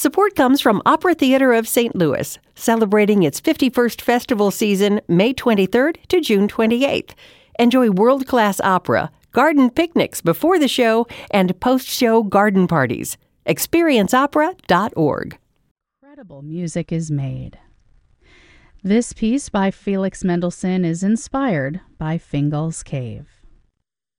Support comes from Opera Theater of St. Louis, celebrating its 51st festival season May 23rd to June 28th. Enjoy world-class opera, garden picnics before the show, and post-show garden parties. ExperienceOpera.org. Incredible music is made. This piece by Felix Mendelssohn is inspired by Fingal's Cave.